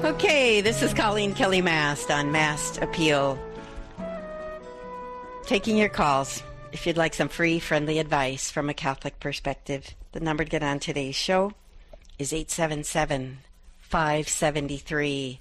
Okay, this is Colleen Kelly Mast on Mast Appeal. Taking your calls if you'd like some free, friendly advice from a Catholic perspective. The number to get on today's show is 877-573-7825.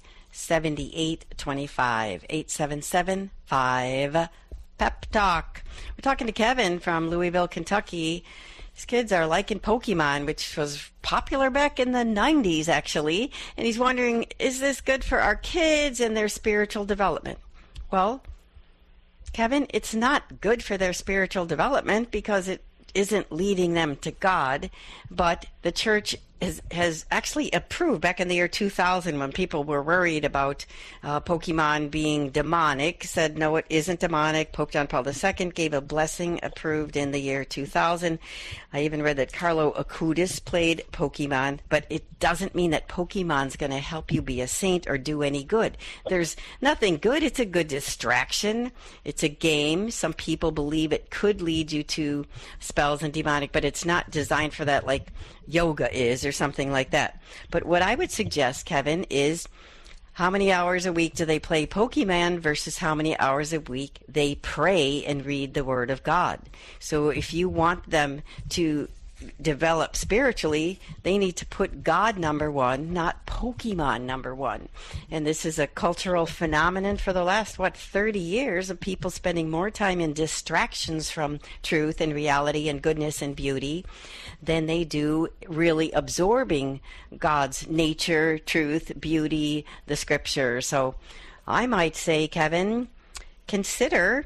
877-5 Talk. We're talking to Kevin from Louisville, Kentucky. His kids are liking Pokemon, which was popular back in the 90s, actually. And he's wondering, is this good for our kids and their spiritual development? Well, Kevin, it's not good for their spiritual development because it isn't leading them to God, but the church has actually approved back in the year 2000 when people were worried about Pokemon being demonic, said no, it isn't demonic. Pope John Paul II gave a blessing approved in the year 2000. I even read that Carlo Acutis played Pokemon, but it doesn't mean that Pokemon's going to help you be a saint or do any good. There's nothing good. It's a good distraction. It's a game. Some people believe it could lead you to spells and demonic, but it's not designed for that like yoga is or something like that. But what I would suggest, Kevin, is how many hours a week do they play Pokemon versus how many hours a week they pray and read the Word of God. So if you want them to develop spiritually, they need to put God number one, not Pokemon number one. And this is a cultural phenomenon for the last, 30 years of people spending more time in distractions from truth and reality and goodness and beauty than they do really absorbing God's nature, truth, beauty, the scripture. So I might say, Kevin, consider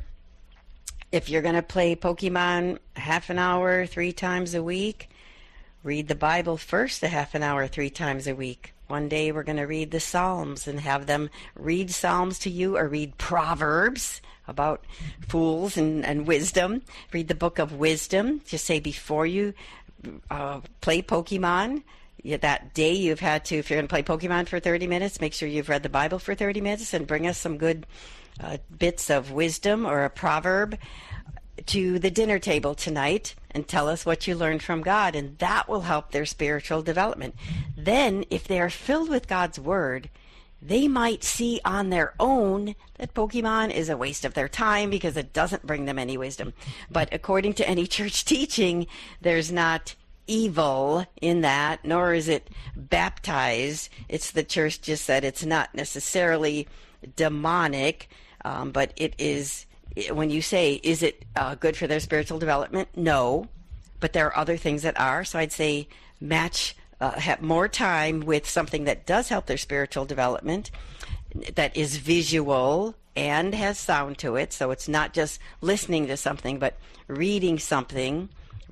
if you're going to play Pokemon half an hour 3 times a week, read the Bible first a half an hour 3 times a week. One day we're going to read the Psalms and have them read Psalms to you or read Proverbs about fools and wisdom. Read the book of wisdom. Just say before you play Pokemon, that day you've had to, if you're going to play Pokemon for 30 minutes, make sure you've read the Bible for 30 minutes and bring us some good bits of wisdom or a proverb to the dinner table tonight and tell us what you learned from God, and that will help their spiritual development. Then, if they are filled with God's Word, they might see on their own that Pokemon is a waste of their time because it doesn't bring them any wisdom. But according to any church teaching, there's not evil in that, nor is it baptized. It's the church just said it's not necessarily demonic, but it is. When you say, is it good for their spiritual development? No, but there are other things that are. So I'd say have more time with something that does help their spiritual development, that is visual and has sound to it. So it's not just listening to something, but reading something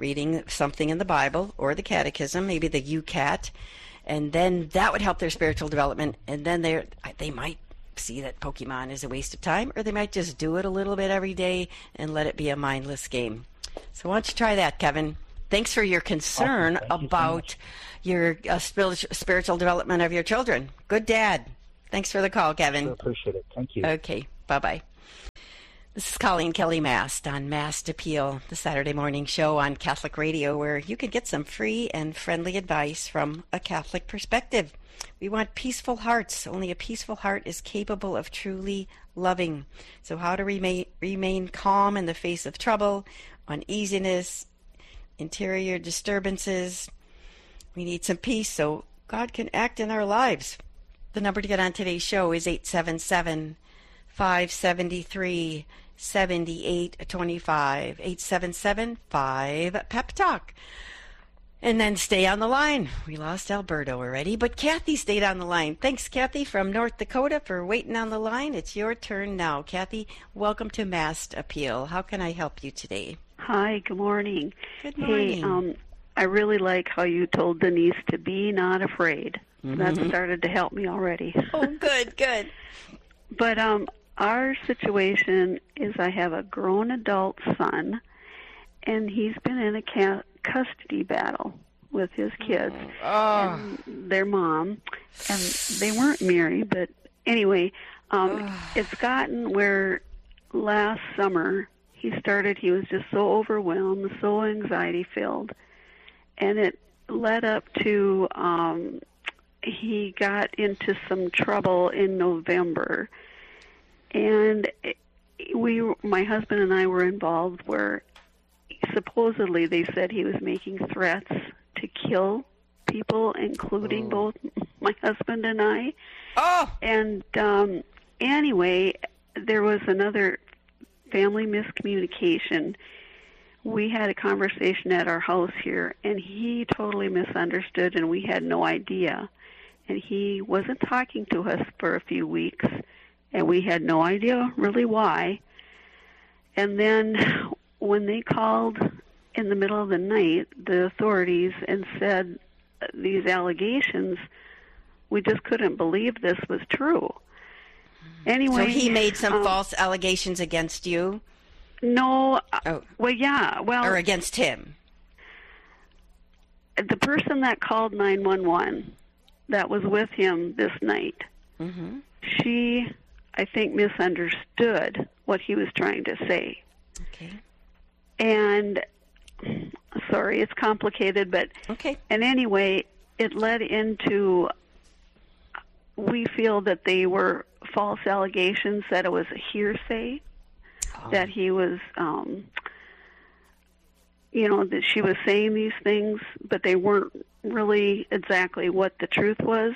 in the Bible or the Catechism, maybe the UCAT, and then that would help their spiritual development. And then they might see that Pokemon is a waste of time, or they might just do it a little bit every day and let it be a mindless game. So why don't you try that, Kevin? Thanks for your concern about your spiritual development of your children. Good dad. Thanks for the call, Kevin. I appreciate it. Thank you. Okay, bye-bye. This is Colleen Kelly Mast on Mast Appeal, the Saturday morning show on Catholic Radio where you can get some free and friendly advice from a Catholic perspective. We want peaceful hearts. Only a peaceful heart is capable of truly loving. So how to remain calm in the face of trouble, uneasiness, interior disturbances. We need some peace so God can act in our lives. The number to get on today's show is 877-573-7825. 877-5 And then stay on the line. We lost Alberto already, but Kathy stayed on the line. Thanks, Kathy, from North Dakota, for waiting on the line. It's your turn now. Kathy, welcome to Mast Appeal. How can I help you today? Hi, good morning. Good morning. Hey, I really like how you told Denise to be not afraid. Mm-hmm. That started to help me already. Oh, good, good. But our situation is I have a grown adult son, and he's been in a custody battle with his kids and their mom, and they weren't married, but anyway, it's gotten where last summer he was just so overwhelmed, so anxiety filled, and it led up to he got into some trouble in November, and my husband and I were involved where supposedly they said he was making threats to kill people, including both my husband and I. Oh! And anyway, there was another family miscommunication. We had a conversation at our house here, and he totally misunderstood, and we had no idea. And he wasn't talking to us for a few weeks, and we had no idea really why. And then when they called in the middle of the night, the authorities, and said these allegations, we just couldn't believe this was true. Anyway, so he made some false allegations against you? No. Well, yeah. Well, or against him? The person that called 911 that was with him this night, she, I think, misunderstood what he was trying to say. Okay. And, sorry, it's complicated, but... Okay. And anyway, it led into... We feel that they were false allegations, that it was a hearsay, that he was, that she was saying these things, but they weren't really exactly what the truth was.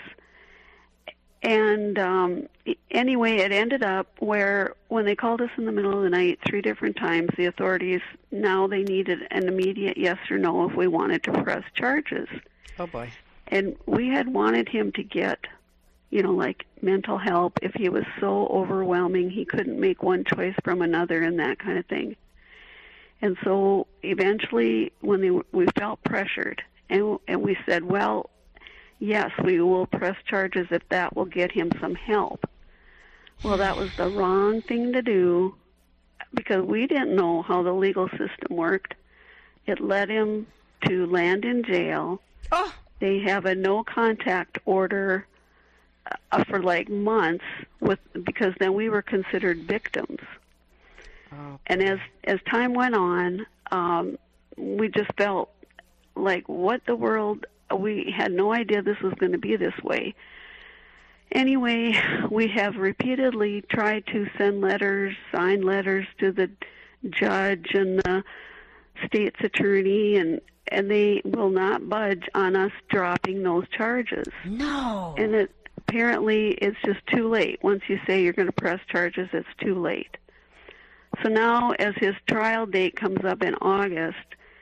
And anyway, it ended up where when they called us in the middle of the night 3 different times, the authorities, now they needed an immediate yes or no if we wanted to press charges. Oh, boy. And we had wanted him to get... like mental help if he was so overwhelming he couldn't make one choice from another and that kind of thing. And so eventually when we felt pressured and we said, well, yes, we will press charges if that will get him some help. Well, that was the wrong thing to do because we didn't know how the legal system worked. It led him to land in jail. Oh. They have a no-contact order for like months because then we were considered victims. Oh. And as time went on, we just felt like, what the world? We had no idea this was going to be this way. Anyway, we have repeatedly tried to send letters, sign letters to the judge and the state's attorney, and they will not budge on us dropping those charges. No. And apparently it's just too late. Once you say you're going to press charges, it's too late. So now as his trial date comes up in August,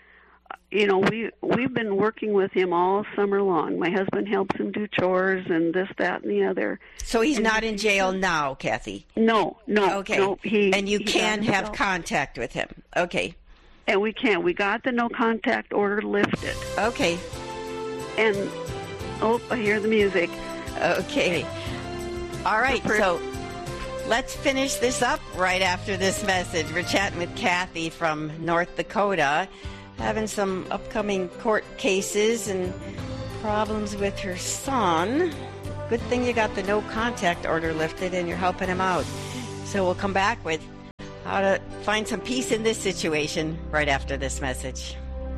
we've been working with him all summer long. My husband helps him do chores and this, that, and the other. So he's not in jail now, Kathy? No. Okay. No, and you can have contact with him. Okay. And we can. We got the no-contact order lifted. Okay. And, I hear the music. Okay. All right, so let's finish this up right after this message. We're chatting with Kathy from North Dakota, having some upcoming court cases and problems with her son. Good thing you got the no-contact order lifted and you're helping him out. So we'll come back with how to find some peace in this situation right after this message.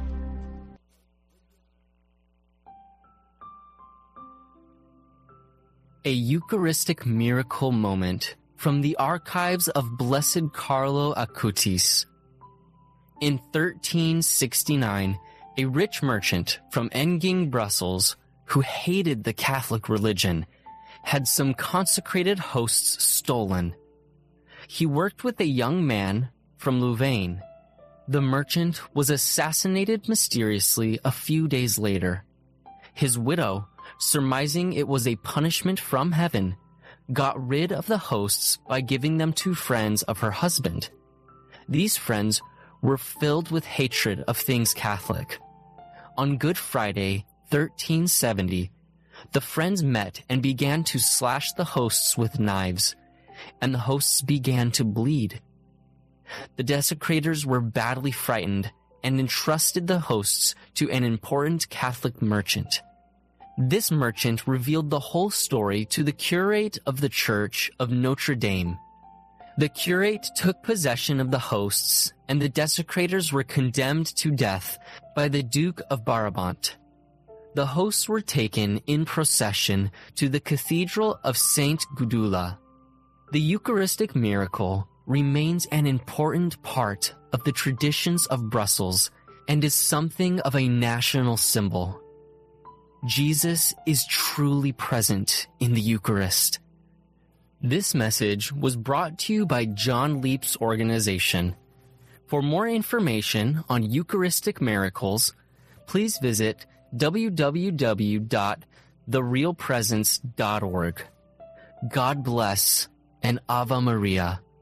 A Eucharistic miracle moment from the archives of Blessed Carlo Acutis. In 1369, a rich merchant from Enghien, Brussels, who hated the Catholic religion, had some consecrated hosts stolen. He worked with a young man from Louvain. The merchant was assassinated mysteriously a few days later. His widow, surmising it was a punishment from heaven, got rid of the hosts by giving them to friends of her husband. These friends were filled with hatred of things Catholic. On Good Friday, 1370, the friends met and began to slash the hosts with knives, and the hosts began to bleed. The desecrators were badly frightened and entrusted the hosts to an important Catholic merchant. This merchant revealed the whole story to the curate of the Church of Notre Dame. The curate took possession of the hosts, and the desecrators were condemned to death by the Duke of Brabant. the hosts were taken in procession to the Cathedral of Saint Gudula. The Eucharistic miracle remains an important part of the traditions of Brussels and is something of a national symbol. Jesus is truly present in the Eucharist. This message was brought to you by John Leap's organization. For more information on Eucharistic miracles, please visit www.therealpresence.org. God bless and Ave Maria.